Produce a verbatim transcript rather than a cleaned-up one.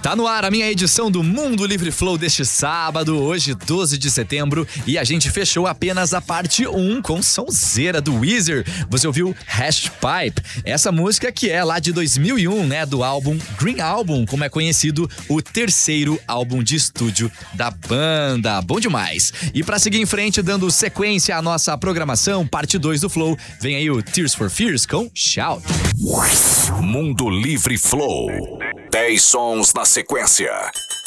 Tá no ar a minha edição do Mundo Livre Flow deste sábado, hoje doze de setembro, e a gente fechou apenas a parte um com sonzeira do Weezer. Você ouviu Hash Pipe, essa música que é lá de dois mil e um, né, do álbum Green Album, como é conhecido, o terceiro álbum de estúdio da banda. Bom demais. E pra seguir em frente, dando sequência à nossa programação, parte dois do Flow, vem aí o Tears for Fears com Shout. Mundo Livre Flow. dez sons na sequência.